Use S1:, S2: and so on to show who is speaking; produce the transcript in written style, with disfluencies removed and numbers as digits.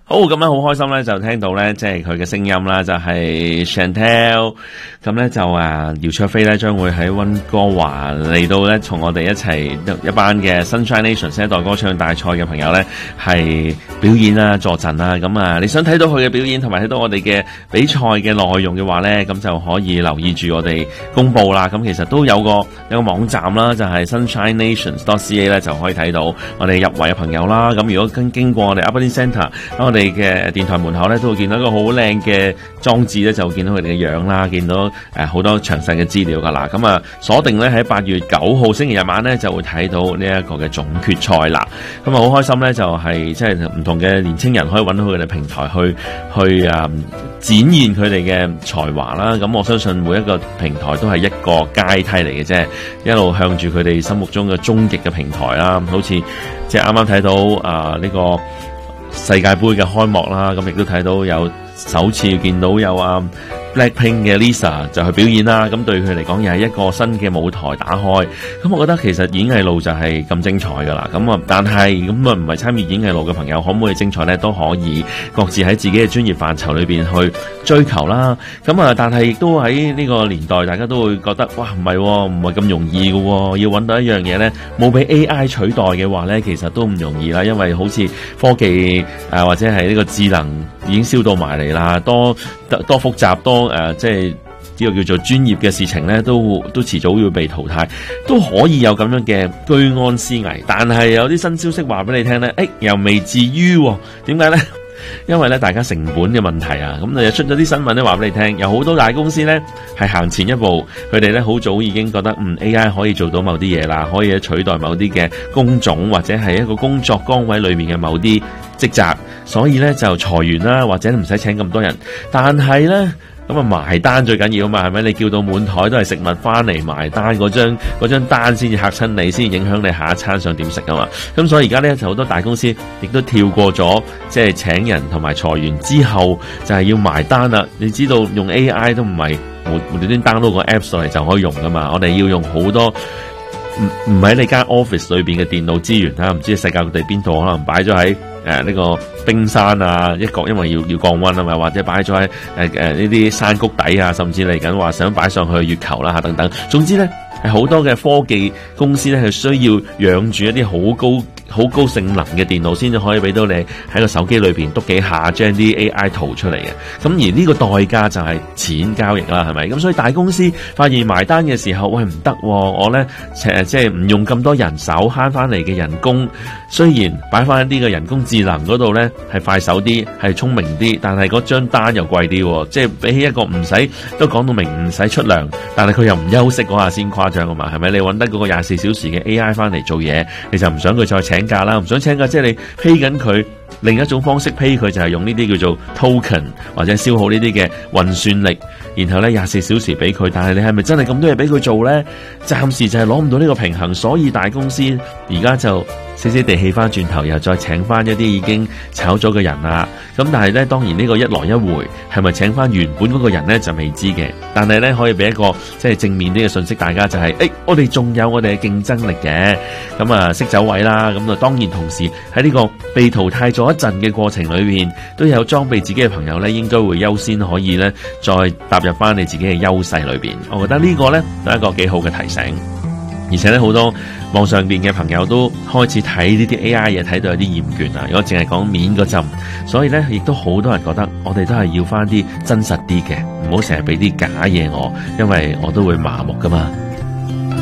S1: 好，咁咧好開心咧，就聽到咧，即係佢嘅聲音啦，就係 Chantelle。咁咧就姚焯菲咧將會喺溫哥華嚟到咧，同我哋一齊一班嘅 Sunshine Nation 新一代歌唱大賽嘅朋友咧，係表演啦、助陣啦。咁你想睇到佢嘅表演，同埋睇到我哋嘅比賽嘅內容嘅話咧，咁就可以留意住我哋公佈啦。咁其實都有個網站啦，就係 sunshinenations.ca 咧，就可以睇到我哋入圍嘅朋友啦。咁如果經過我哋 Aberdeen Centre，我哋嘅電台門口咧，都會見到一個好靚嘅裝置咧，就會見到佢哋嘅樣啦，見到好多詳細嘅資料噶啦。咁鎖定咧喺8月9號星期日晚咧，就會睇到呢一個嘅總決賽啦。咁好開心咧，就係即係唔同嘅年青人可以揾到佢哋平台去展現佢哋嘅才華啦。咁我相信每一個平台都係一個階梯嚟嘅啫，一路向住佢哋心目中嘅終極嘅平台啦。好似即係啱啱睇到呢個世界盃嘅開幕啦，咁亦都睇到有首次見到有Blackpink 嘅 Lisa 就去表演啦，咁對佢嚟講又係一個新嘅舞台打開。咁我覺得其實演藝路就係咁精彩噶啦。但係唔係參與演藝路嘅朋友可唔可以精彩呢？都可以各自喺自己嘅專業範疇裏邊去追求啦。但係亦都喺呢個年代，大家都會覺得哇，唔係咁容易嘅喎。要揾到一樣嘢呢，冇俾 AI 取代嘅話呢，其實都唔容易啦。因為好似科技或者係呢個智能已經燒到埋嚟啦，多複雜多即係呢個叫做專業嘅事情咧，都遲早要被淘汰，都可以有咁樣嘅居安思危。但係有啲新消息話俾你聽咧，又未至於喎。點解咧？因為咧大家成本嘅問題啊，咁又出咗啲新聞咧話俾你聽，有好多大公司咧係行前一步，佢哋咧好早已經覺得AI 可以做到某啲嘢啦，可以取代某啲嘅工種或者係一個工作崗位裏面嘅某啲職責，所以咧就裁員啦，或者唔使請咁多人。但係咧埋單最緊要啊嘛，係咪？你叫到滿台都係食物翻嚟埋單，嗰張單先至嚇親你，先影響你下一餐想點食啊嘛。咁所以而家咧就好多大公司亦都跳過咗，即係請人同埋裁員之後就係要埋單啦。你知道用 AI 都唔係無端端 download 個 app 上嚟就可以用噶嘛，我哋要用好多唔喺你間 office 裏邊嘅電腦資源啦，唔知世界各地邊度可能擺咗喺呢個冰山啊一角，因為要降溫啊嘛，或者擺咗喺呢啲山谷底啊，甚至嚟緊話想擺上去月球啦等等。總之咧係好多嘅科技公司咧係需要養住一啲好高性能嘅電腦先至可以俾到你喺個手機裏邊篤幾下將啲 AI 圖出嚟嘅。咁而呢個代價就係錢交易啦，係咪？咁所以大公司發現埋單嘅時候，喂，唔得，我咧即係唔用咁多人手慳翻嚟嘅人工，雖然擺翻一啲嘅人工智能嗰度咧係快手啲，係聰明啲，但係嗰張單又貴啲，即係比起一個唔使都講到明唔使出糧，但係佢又唔休息嗰下先誇張啊嘛，係咪？你揾得嗰個24小時嘅 AI 翻嚟做嘢，你就唔想佢再請假啦，唔想請假，即係你批緊佢另一種方式批佢，就係用呢啲叫做 token 或者消耗呢啲嘅運算力，然後咧24小時俾佢，但係你係咪真係咁多嘢俾佢做咧？暫時就係攞唔到呢個平衡，所以大公司而家就死死地氣翻轉頭，又再請翻一啲已經炒咗嘅人啦。咁但係咧，當然呢個一來一回係咪請翻原本嗰個人咧就未知嘅，但係咧可以俾一個即係正面啲嘅信息，大家就係我哋仲有我哋嘅競爭力嘅，咁識走位啦。咁當然同時喺呢個被淘汰咗一陣嘅過程裏邊，都有裝備自己嘅朋友咧，應該會優先可以咧再踏入翻你自己嘅優勢裏邊。我覺得呢個咧都係一個幾好嘅提醒。而且咧好多網上邊嘅朋友都開始睇呢啲 AI 嘢，睇到有啲厭倦啊！如果淨係講面嗰陣，所以咧亦都好多人覺得我哋都係要翻啲真實啲嘅，唔好成日俾啲假嘢我，因為我都會麻木噶嘛。